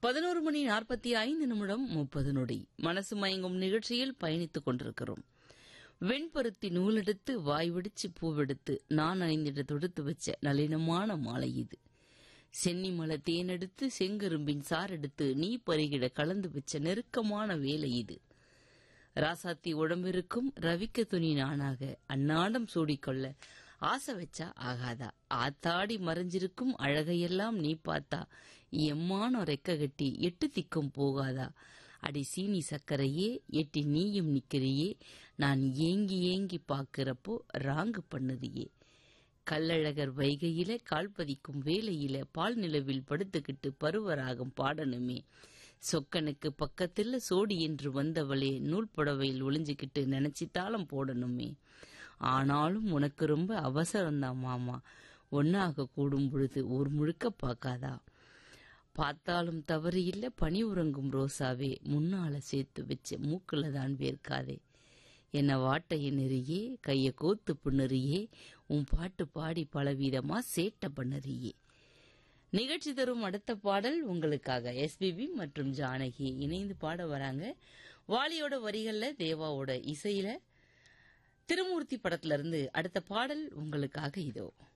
11:45 மனசு மயங்கும் நிகழ்ச்சியில் பயணித்துக் கொண்டிருக்கிறோம். வெண்பருத்தி நூலெடுத்து வாய்விடிச்சு பூவெடுத்து நான் அணிந்திட தொடுத்து வச்ச நளினமான மாலை இது. சென்னிமலை தேனெடுத்து செங்கரும்பின் சாரெடுத்து நீ பருகிட கலந்து வச்ச நெருக்கமான வேலை இது. ராசாத்தி உடம்பிருக்கும் ரவிக்க துணி நானாக அன்னாடம் சூடிக்கொள்ள ஆசை வச்சா ஆகாதா? ஆத்தாடி மறைஞ்சிருக்கும் அழகையெல்லாம் நீ பார்த்தா எம்மான ரெக்க கட்டி எட்டு திக்கும் போகாதா? அடி சீனி சக்கரையே எட்டி நீயும் நிக்கிறியே, நான் ஏங்கி ஏங்கி பாக்குறப்போ ராங்கு பண்ணுறியே. கள்ளழகர் வைகையில கால்பதிக்கும் வேலையில பால் நிலவில் படுத்துக்கிட்டு பருவராகம் பாடணுமே. சொக்கனுக்கு பக்கத்துல சோடி என்று வந்தவளே நூல் புடவையில் ஒளிஞ்சுக்கிட்டு நினைச்சி தாளம் போடணுமே. ஆனாலும் உனக்கு ரொம்ப அவசரம்தான் மாமா, ஒன்னாக கூடும் பொழுது ஒரு முழுக்க பார்க்காதா? பார்த்தாலும் தவறு இல்ல பனி உறங்கும் ரோசாவே, முன்னால சேர்த்து வச்ச மூக்குல தான் வேர்க்காதே. என்ன வாட்டைய நெறியே கைய கோத்து புண்ணறியே, உன் பாட்டு பாடி பலவிதமா சேட்டை பண்ணறியே. நிகழ்ச்சி தரும் அடுத்த பாடல் உங்களுக்காக எஸ்பிபி மற்றும் ஜானகி இணைந்து பாட வராங்க. வாலியோட வரிகள்ல தேவாவோட இசையில திருமூர்த்தி படத்துல இருந்து அடுத்த பாடல் உங்களுக்காக இதோ.